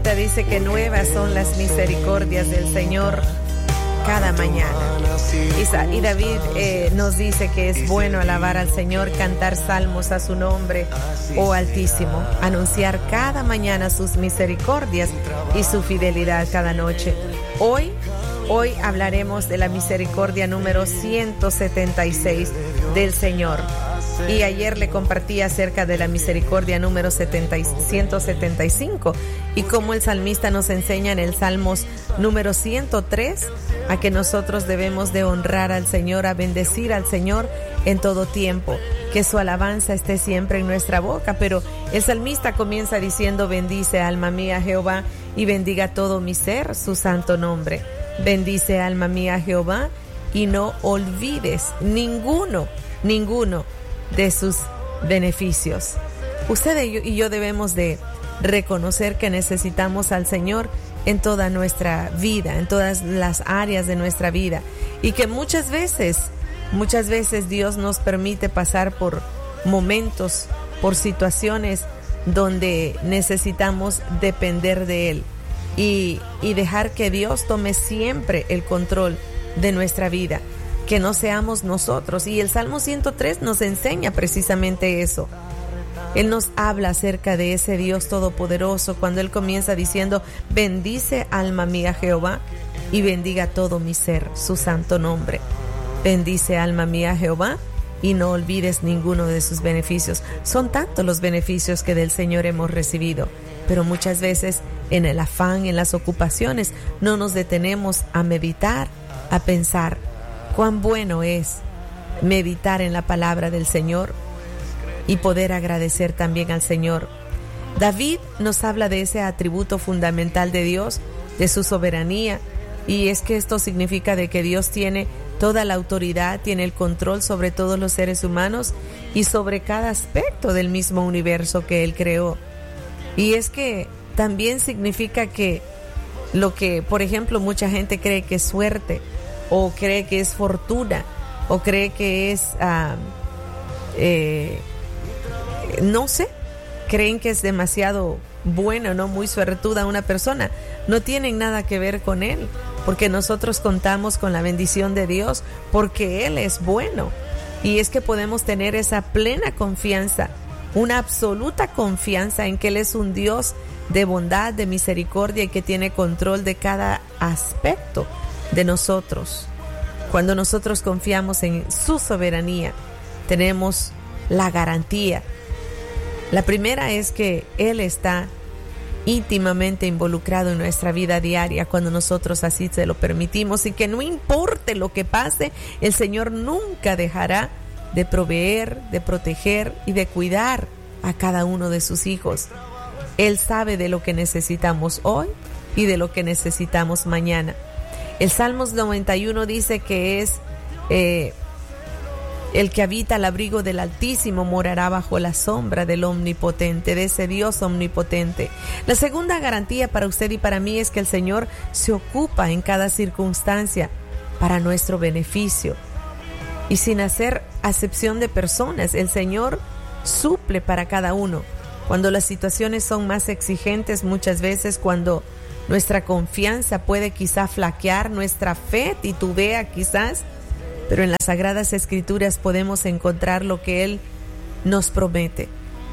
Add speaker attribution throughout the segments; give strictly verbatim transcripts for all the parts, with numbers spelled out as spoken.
Speaker 1: salmista dice que nuevas son las misericordias del Señor cada mañana. Y David eh, nos dice que es bueno alabar al Señor, cantar salmos a su nombre, oh Altísimo, anunciar cada mañana sus misericordias y su fidelidad cada noche. Hoy, hoy hablaremos de la misericordia número ciento setenta y seis del Señor. Y ayer le compartí acerca de la misericordia número ciento setenta y cinco y cómo el salmista nos enseña en el Salmos número ciento tres a que nosotros debemos de honrar al Señor, a bendecir al Señor en todo tiempo, que su alabanza esté siempre en nuestra boca. Pero el salmista comienza diciendo: bendice alma mía Jehová y bendiga todo mi ser su santo nombre. Bendice alma mía Jehová y no olvides ninguno, ninguno de sus beneficios. Usted y yo debemos de reconocer que necesitamos al Señor en toda nuestra vida, en todas las áreas de nuestra vida, y que muchas veces, muchas veces Dios nos permite pasar por momentos, por situaciones donde necesitamos depender de Él y, y dejar que Dios tome siempre el control de nuestra vida, que no seamos nosotros. Y el Salmo ciento tres nos enseña precisamente eso. Él nos habla acerca de ese Dios todopoderoso cuando Él comienza diciendo: bendice alma mía Jehová y bendiga todo mi ser su santo nombre. Bendice alma mía Jehová y no olvides ninguno de sus beneficios. Son tantos los beneficios que del Señor hemos recibido, pero muchas veces en el afán, en las ocupaciones, no nos detenemos a meditar, a pensar cuán bueno es meditar en la palabra del Señor y poder agradecer también al Señor. David nos habla de ese atributo fundamental de Dios, de su soberanía, y es que esto significa de que Dios tiene toda la autoridad, tiene el control sobre todos los seres humanos y sobre cada aspecto del mismo universo que Él creó. Y es que también significa que lo que, por ejemplo, mucha gente cree que es suerte, o cree que es fortuna, o cree que es, uh, eh, no sé, creen que es demasiado bueno, no muy suertuda una persona. No tienen nada que ver con Él, porque nosotros contamos con la bendición de Dios, porque Él es bueno. Y es que podemos tener esa plena confianza, una absoluta confianza en que Él es un Dios de bondad, de misericordia, y que tiene control de cada aspecto de nosotros. Cuando nosotros confiamos en su soberanía, tenemos la garantía. La primera es que Él está íntimamente involucrado en nuestra vida diaria cuando nosotros así se lo permitimos, y que no importe lo que pase, el Señor nunca dejará de proveer, de proteger y de cuidar a cada uno de sus hijos. Él sabe de lo que necesitamos hoy y de lo que necesitamos mañana. El Salmos noventa y uno dice que es eh, el que habita al abrigo del Altísimo morará bajo la sombra del Omnipotente, de ese Dios omnipotente. La segunda garantía para usted y para mí es que el Señor se ocupa en cada circunstancia para nuestro beneficio. Y sin hacer acepción de personas, el Señor suple para cada uno. Cuando las situaciones son más exigentes, muchas veces cuando nuestra confianza puede quizá flaquear, nuestra fe titubea quizás, pero en las Sagradas Escrituras podemos encontrar lo que Él nos promete.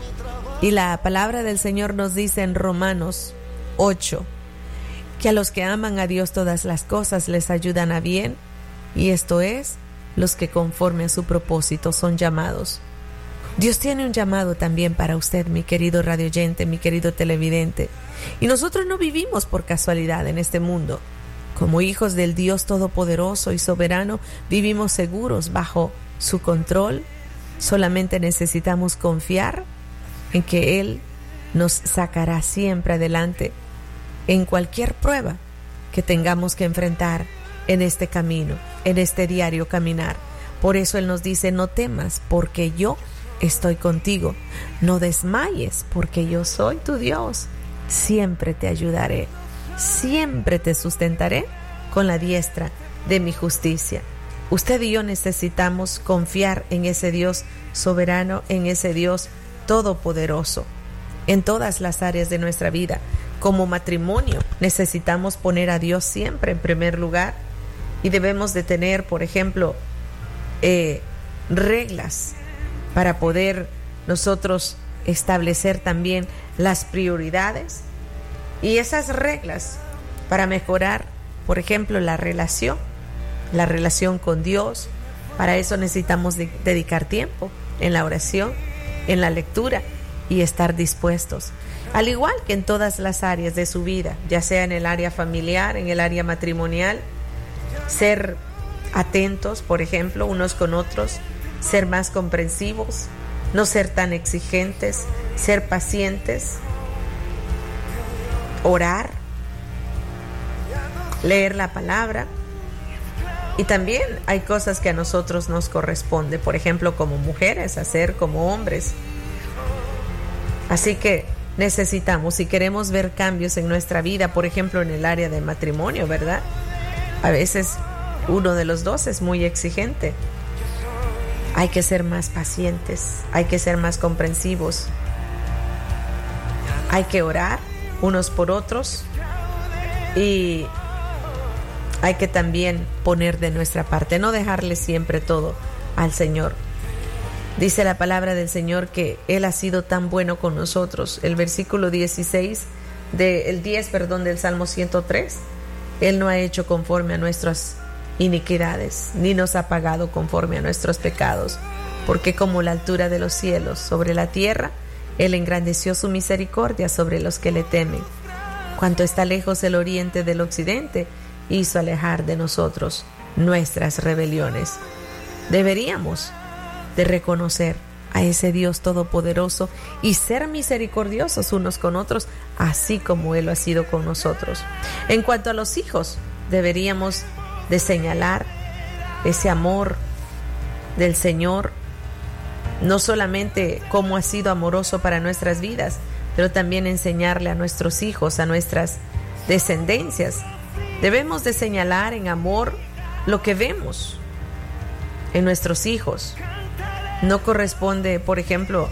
Speaker 1: Y la palabra del Señor nos dice en Romanos ocho, que a los que aman a Dios todas las cosas les ayudan a bien, y esto es, los que conforme a su propósito son llamados. Dios tiene un llamado también para usted, mi querido radioyente, mi querido televidente. Y nosotros no vivimos por casualidad en este mundo. Como hijos del Dios Todopoderoso y Soberano, vivimos seguros bajo su control. Solamente necesitamos confiar en que Él nos sacará siempre adelante en cualquier prueba que tengamos que enfrentar en este camino, en este diario caminar. Por eso Él nos dice: no temas, porque yo estoy contigo. No desmayes, porque yo soy tu Dios. Siempre te ayudaré, siempre te sustentaré con la diestra de mi justicia. Usted y yo necesitamos confiar en ese Dios soberano, en ese Dios todopoderoso, en todas las áreas de nuestra vida. como matrimonio necesitamos poner a Dios siempre en primer lugar y debemos de tener, por ejemplo, eh, reglas para poder nosotros establecer también las prioridades y esas reglas para mejorar, por ejemplo, la relación, la relación con Dios. Para eso necesitamos de- dedicar tiempo en la oración, en la lectura y estar dispuestos. Al igual que en todas las áreas de su vida, ya sea en el área familiar, en el área matrimonial, ser atentos, por ejemplo, unos con otros, ser más comprensivos, no ser tan exigentes, ser pacientes, orar, leer la palabra. Y también hay cosas que a nosotros nos corresponde, por ejemplo, como mujeres, hacer como hombres. Así que necesitamos, si queremos ver cambios en nuestra vida, por ejemplo, en el área de matrimonio, ¿verdad? A veces uno de los dos es muy exigente. Hay que ser más pacientes, hay que ser más comprensivos. Hay que orar unos por otros y hay que también poner de nuestra parte, no dejarle siempre todo al Señor. Dice la palabra del Señor que Él ha sido tan bueno con nosotros. El versículo dieciséis, de, el diez, perdón, del Salmo ciento tres. Él no ha hecho conforme a nuestras iniquidades, ni nos ha pagado conforme a nuestros pecados. Porque como la altura de los cielos sobre la tierra, Él engrandeció su misericordia sobre los que le temen. Cuanto está lejos el oriente del occidente, hizo alejar de nosotros nuestras rebeliones. Deberíamos de reconocer a ese Dios todopoderoso y ser misericordiosos unos con otros, así como Él lo ha sido con nosotros. En cuanto a los hijos, deberíamos de señalar ese amor del Señor, no solamente cómo ha sido amoroso para nuestras vidas, pero también enseñarle a nuestros hijos, a nuestras descendencias. Debemos de señalar en amor lo que vemos en nuestros hijos. No corresponde, por ejemplo,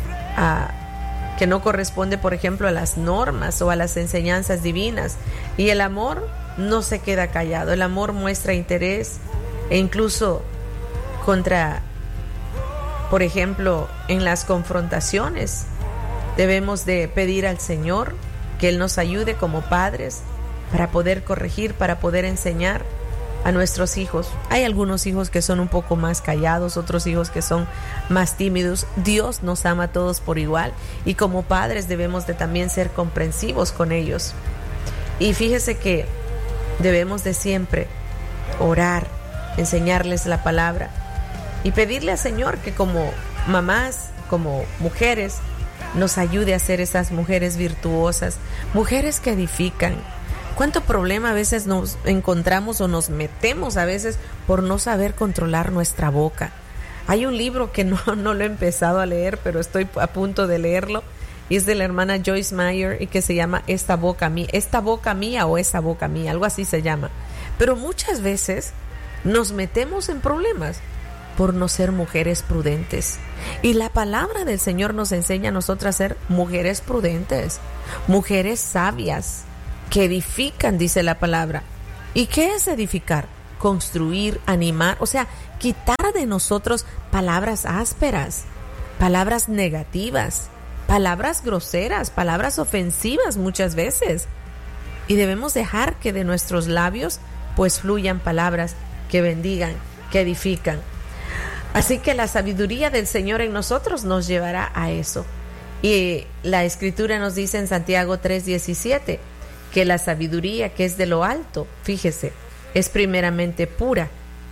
Speaker 1: a que no corresponde, por ejemplo, a las normas o a las enseñanzas divinas. Y el amor no se queda callado. El amor muestra interés e incluso contra, por ejemplo, en las confrontaciones. Debemos de pedir al Señor que Él nos ayude como padres para poder corregir, para poder enseñar a nuestros hijos. Hay algunos hijos que son un poco más callados, otros hijos que son más tímidos. Dios nos ama a todos por igual y como padres debemos de también ser comprensivos con ellos. Y fíjese que debemos de siempre orar, enseñarles la palabra y pedirle al Señor que como mamás, como mujeres, nos ayude a ser esas mujeres virtuosas, mujeres que edifican. ¿Cuánto problema a veces nos encontramos o nos metemos a veces por no saber controlar nuestra boca? Hay un libro que no, no lo he empezado a leer, pero estoy a punto de leerlo, y es de la hermana Joyce Meyer y que se llama Esta boca mía, esta boca mía o esa boca mía, algo así se llama. Pero muchas veces nos metemos en problemas por no ser mujeres prudentes. Y la palabra del Señor nos enseña a nosotras a ser mujeres prudentes, mujeres sabias, que edifican, dice la palabra. ¿Y qué es edificar? Construir, animar, o sea, quitar de nosotros palabras ásperas, palabras negativas, palabras groseras, palabras ofensivas muchas veces. Y debemos dejar que de nuestros labios pues fluyan palabras que bendigan, que edifican. Así que la sabiduría del Señor en nosotros nos llevará a eso. Y la Escritura nos dice en Santiago tres diecisiete que la sabiduría que es de lo alto, fíjese, es primeramente pura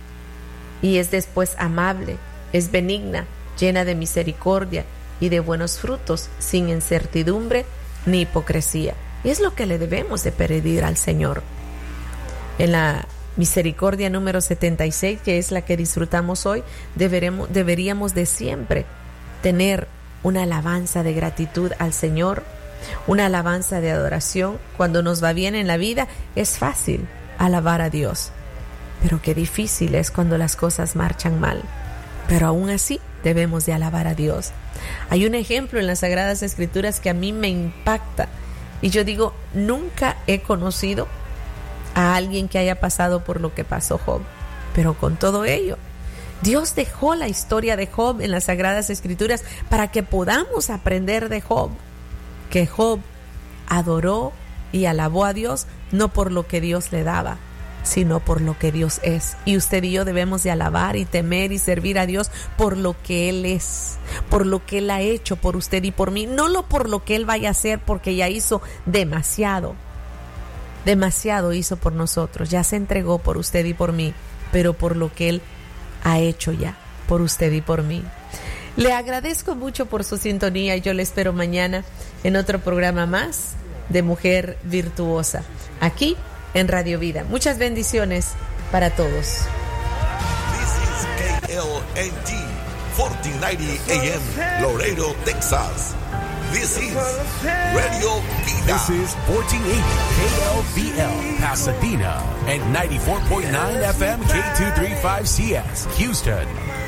Speaker 1: y es después amable, es benigna, llena de misericordia y de buenos frutos, sin incertidumbre ni hipocresía. Y es lo que le debemos de pedir al Señor. En la misericordia número setenta y seis, que es la que disfrutamos hoy, deberemos, deberíamos de siempre tener una alabanza de gratitud al Señor, una alabanza de adoración. Cuando nos va bien en la vida es fácil alabar a Dios, pero qué difícil es cuando las cosas marchan mal. Pero aún así debemos de alabar a Dios. Hay un ejemplo en las Sagradas Escrituras que a mí me impacta Y yo digo, nunca he conocido a alguien que haya pasado por lo que pasó Job. Pero con todo ello, Dios dejó la historia de Job en las Sagradas Escrituras para que podamos aprender de Job. Que Job adoró y alabó a Dios no por lo que Dios le daba, sino por lo que Dios es. Y usted y yo debemos de alabar y temer y servir a Dios por lo que Él es, por lo que Él ha hecho por usted y por mí, no lo por lo que Él vaya a hacer, porque ya hizo demasiado, demasiado hizo por nosotros, ya se entregó por usted y por mí, pero por lo que Él ha hecho ya por usted y por mí. Le agradezco mucho por su sintonía y yo le espero mañana en otro programa más de Mujer Virtuosa, aquí en Radio Vida. Muchas bendiciones para todos.
Speaker 2: This is K L N T fourteen ninety A M, Laredo, Texas. This is Radio Vida.
Speaker 3: This is fourteen eighty K L V L, Pasadena, and ninety-four point nine F M K two thirty-five C S, Houston.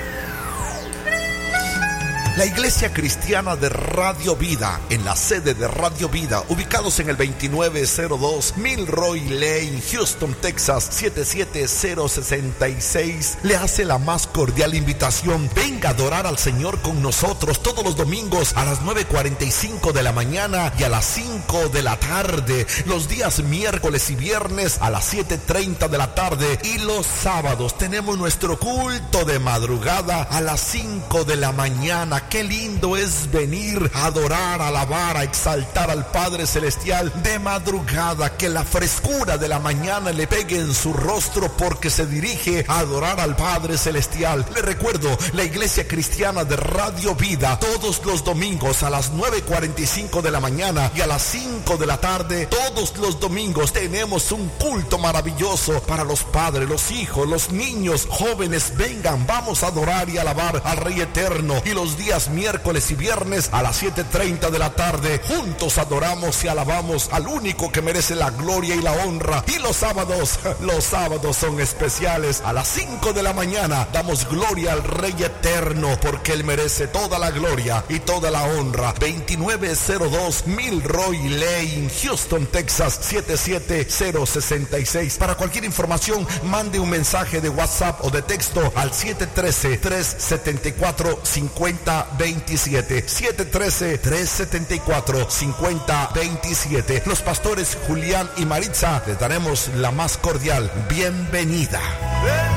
Speaker 2: La Iglesia Cristiana de Radio Vida, en la sede de Radio Vida, ubicados en el veintinueve cero dos Milroy Lane, Houston, Texas, siete siete cero seis seis, le hace la más cordial invitación. Venga a adorar al Señor con nosotros todos los domingos a las nueve cuarenta y cinco de la mañana y a las cinco de la tarde, los días miércoles y viernes a las siete treinta de la tarde, y los sábados tenemos nuestro culto de madrugada a las cinco de la mañana. Qué lindo es venir a adorar, a alabar, a exaltar al Padre Celestial de madrugada. Que la frescura de la mañana le pegue en su rostro, porque se dirige a adorar al Padre Celestial. Le recuerdo, la Iglesia Cristiana de Radio Vida, todos los domingos a las nueve cuarenta y cinco de la mañana y a las cinco de la tarde, todos los domingos tenemos un culto maravilloso para los padres, los hijos, los niños, jóvenes. Vengan, vamos a adorar y alabar al Rey Eterno. Y los días miércoles y viernes a las siete treinta de la tarde, juntos adoramos y alabamos al único que merece la gloria y la honra. Y los sábados, los sábados son especiales. A las cinco de la mañana damos gloria al Rey Eterno, porque Él merece toda la gloria y toda la honra. veintinueve cero dos Milroy Lane, Houston, Texas, siete siete cero seis seis. Para cualquier información, mande un mensaje de WhatsApp o de texto al siete uno tres, tres siete cuatro, cinco cero dos siete. siete uno tres, tres siete cuatro, cinco cero dos siete. Los pastores Julián y Maritza les daremos la más cordial bienvenida.